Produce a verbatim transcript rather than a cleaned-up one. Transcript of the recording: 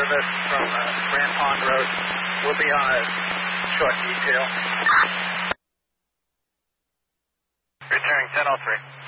service from uh, Grand Pond Road. We'll be on a short detail. Returning ten oh three.